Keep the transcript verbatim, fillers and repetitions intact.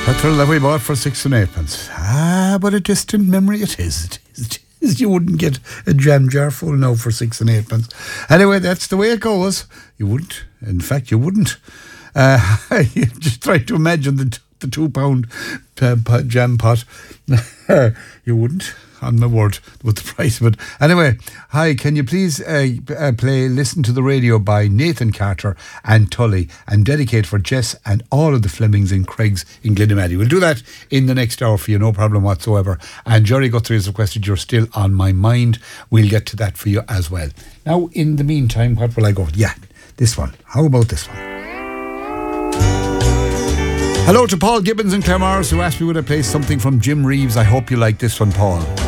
Petrol that we bought for six and eightpence. Ah, but a distant memory it is. It is. It is. You wouldn't get a jam jar full now for six and eightpence. Anyway, that's the way it goes. You wouldn't. In fact, you wouldn't. Uh, you just try to imagine the, the two pound uh, jam pot. You wouldn't. On my word, with the price of it. Anyway, hi, can you please uh, uh, play Listen to the Radio by Nathan Carter and Tully and dedicate for Jess and all of the Flemings and Craigs in Glenamaddy. We'll do that in the next hour for you, no problem whatsoever. And Jerry Guthrie has requested You're Still on My Mind. We'll get to that for you as well. Now, in the meantime, what will I go? Yeah, this one. How about this one? Hello to Paul Gibbons in Claremorris, who asked me would I play something from Jim Reeves. I hope you like this one, Paul.